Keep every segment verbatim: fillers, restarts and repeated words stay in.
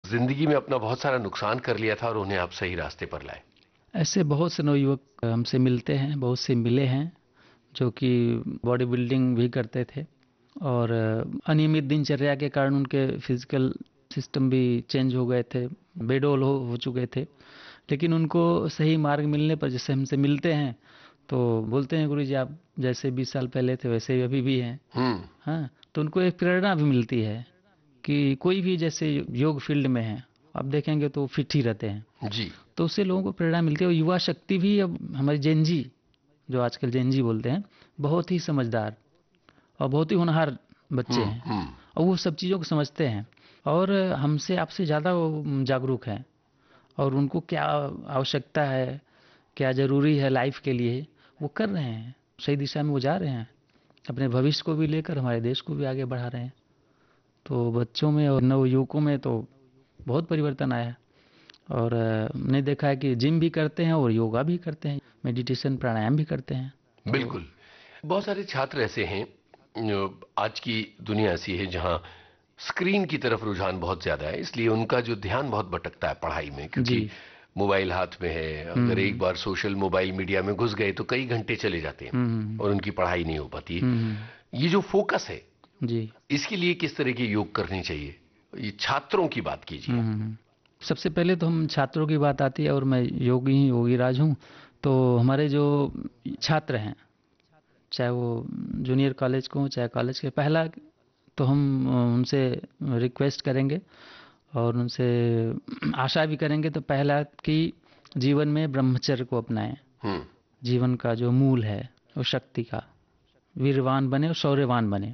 जिंदगी में अपना बहुत सारा नुकसान कर लिया था और उन्हें आप सही रास्ते पर लाए। ऐसे बहुत से नवयुवक हमसे मिलते हैं, बहुत से मिले हैं जो कि बॉडी बिल्डिंग भी करते थे और अनियमित दिनचर्या के कारण उनके फिजिकल सिस्टम भी चेंज हो गए थे, बेडोल हो, हो चुके थे। लेकिन उनको सही मार्ग मिलने पर जैसे हमसे मिलते हैं तो बोलते हैं गुरुजी आप जैसे बीस साल पहले थे वैसे ही अभी भी हैं। हम्म। हाँ, तो उनको एक प्रेरणा भी मिलती है कि कोई भी जैसे योग फील्ड में है, आप देखेंगे तो फिट ही रहते हैं। जी। तो उससे लोगों को प्रेरणा मिलती है और युवा शक्ति भी अब हमारी जेनजी, जो आजकल जेनजी बोलते हैं, बहुत ही समझदार और बहुत ही होनहार बच्चे हम्म। हैं हम्म। और वो सब चीज़ों को समझते हैं और हमसे आपसे ज़्यादा वो जागरूक हैं और उनको क्या आवश्यकता है, क्या ज़रूरी है लाइफ के लिए, वो कर रहे हैं, सही दिशा में वो जा रहे हैं, अपने भविष्य को भी लेकर हमारे देश को भी आगे बढ़ा रहे हैं। तो बच्चों में और नवयुवकों में तो बहुत परिवर्तन आया और हमने देखा है कि जिम भी करते हैं और योगा भी करते हैं, मेडिटेशन प्राणायाम भी करते हैं। तो बिल्कुल। बहुत सारे छात्र ऐसे हैं, आज की दुनिया ऐसी है जहां स्क्रीन की तरफ रुझान बहुत ज्यादा है, इसलिए उनका जो ध्यान बहुत भटकता है पढ़ाई में, क्योंकि जी। मोबाइल हाथ में है। अगर एक हम्म बार सोशल मोबाइल मीडिया में घुस गए तो कई घंटे चले जाते हैं हम्म और उनकी पढ़ाई नहीं हो पाती। हम्म ये जो फोकस है, जी। इसके लिए किस तरह के योग करनी चाहिए, ये छात्रों की बात कीजिए। हम्म सबसे पहले तो हम छात्रों की बात आती है और मैं योगी ही योगी राज हूँ। तो हमारे जो छात्र हैं, चाहे वो जूनियर कॉलेज को हो चाहे कॉलेज के, पहला तो हम उनसे रिक्वेस्ट करेंगे और उनसे आशा भी करेंगे, तो पहला कि जीवन में ब्रह्मचर्य को अपनाएं। हम्म। जीवन का जो मूल है वो शक्ति का, वीरवान बने और शौर्यवान बने।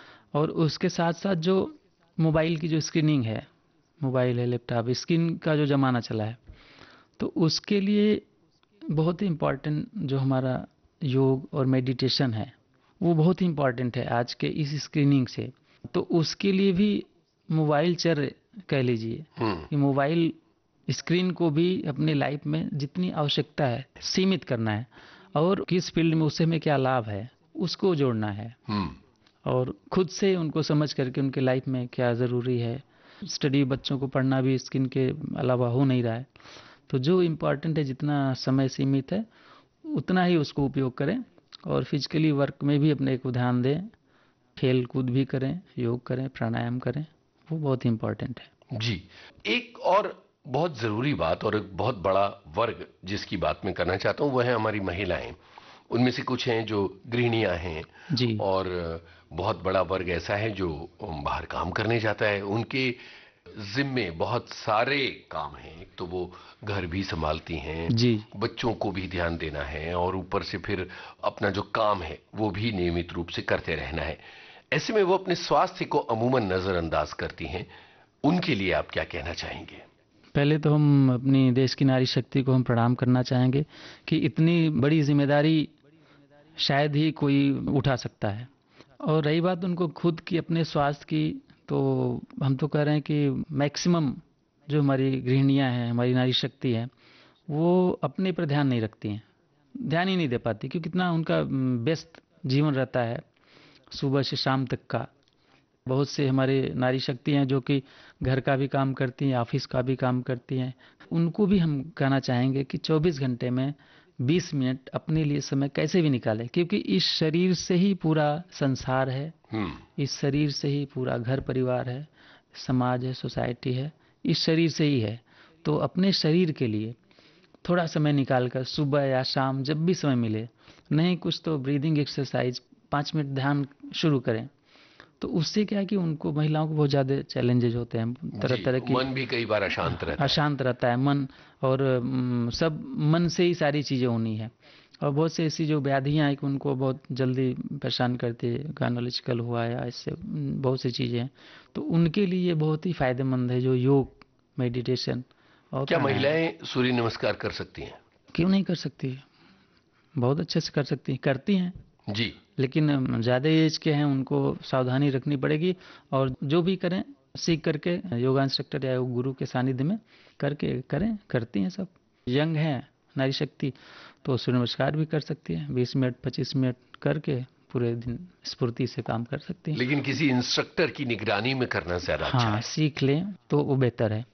और उसके साथ साथ जो मोबाइल की जो स्क्रीनिंग है, मोबाइल है, लैपटॉप, स्क्रीन का जो ज़माना चला है, तो उसके लिए बहुत ही इम्पॉर्टेंट जो हमारा योग और मेडिटेशन है वो बहुत ही इम्पॉर्टेंट है आज के इस स्क्रीनिंग से। तो उसके लिए भी मोबाइल चर कह लीजिए हम्म। कि मोबाइल स्क्रीन को भी अपनी लाइफ में जितनी आवश्यकता है सीमित करना है और किस फील्ड में उससे हमें क्या लाभ है उसको जोड़ना है हम्म। और खुद से उनको समझ करके उनके लाइफ में क्या ज़रूरी है। स्टडी बच्चों को पढ़ना भी स्क्रीन के अलावा हो नहीं रहा है, तो जो इम्पोर्टेंट है, जितना समय सीमित है उतना ही उसको उपयोग करें और फिजिकली वर्क में भी अपने को ध्यान दें, खेल कूद भी करें, योग करें, प्राणायाम करें, वो बहुत ही इम्पोर्टेंट है। जी। एक और बहुत जरूरी बात और एक बहुत बड़ा वर्ग जिसकी बात मैं करना चाहता हूं, वह है हमारी महिलाएं। उनमें से कुछ हैं जो गृहिणियां हैं जी। और बहुत बड़ा वर्ग ऐसा है जो बाहर काम करने जाता है। उनके जिम्मे बहुत सारे काम हैं, एक तो वो घर भी संभालती हैं, जी। बच्चों को भी ध्यान देना है और ऊपर से फिर अपना जो काम है वो भी नियमित रूप से करते रहना है। ऐसे में वो अपने स्वास्थ्य को अमूमन नजरअंदाज करती हैं। उनके लिए आप क्या कहना चाहेंगे? पहले तो हम अपनी देश की नारी शक्ति को हम प्रणाम करना चाहेंगे कि इतनी बड़ी जिम्मेदारी शायद ही कोई उठा सकता है। और रही बात उनको खुद की अपने स्वास्थ्य की, तो हम तो कह रहे हैं कि मैक्सिमम जो हमारी गृहिणियां हैं, हमारी नारी शक्ति है, वो अपने पर ध्यान नहीं रखती हैं, ध्यान ही नहीं दे पाती, क्योंकि कितना उनका व्यस्त जीवन रहता है सुबह से शाम तक का। बहुत से हमारे नारी शक्ति हैं जो कि घर का भी काम करती हैं, ऑफिस का भी काम करती हैं। उनको भी हम कहना चाहेंगे कि चौबीस घंटे में बीस मिनट अपने लिए समय कैसे भी निकालें, क्योंकि इस शरीर से ही पूरा संसार है, हम्म। इस शरीर से ही पूरा घर परिवार है, समाज है, सोसाइटी है, इस शरीर से ही है। तो अपने शरीर के लिए थोड़ा समय निकालकर सुबह या शाम जब भी समय मिले, नहीं कुछ तो ब्रीदिंग एक्सरसाइज पाँच मिनट ध्यान शुरू करें। तो उससे क्या है कि उनको, महिलाओं को बहुत ज़्यादा चैलेंजेज होते हैं, तरह जी, तरह की, मन भी कई बार अशांत रहता है। अशांत रहता है मन और उम, सब मन से ही सारी चीज़ें होनी है। और बहुत से ऐसी जो व्याधियाँ हैं कि उनको बहुत जल्दी परेशान करती है, गायनोलॉजिकल हुआ या इससे बहुत सी चीज़ें हैं, तो उनके लिए बहुत ही फायदेमंद है जो योग, मेडिटेशन और क्या प्राणायाम। महिलाएं सूर्य नमस्कार कर सकती हैं? क्यों नहीं कर सकती, बहुत अच्छे से कर सकती हैं, करती हैं। जी। लेकिन ज़्यादा एज के हैं उनको सावधानी रखनी पड़ेगी और जो भी करें सीख करके योगा इंस्ट्रक्टर या योग गुरु के सानिध्य में करके करें, करती हैं सब। यंग है नारी शक्ति तो सूर्य नमस्कार भी कर सकती है, बीस मिनट पच्चीस मिनट करके पूरे दिन स्फूर्ति से काम कर सकती हैं। लेकिन किसी इंस्ट्रक्टर की निगरानी में करना ज्यादा अच्छा हाँ, है। सीख लें तो वो बेहतर है।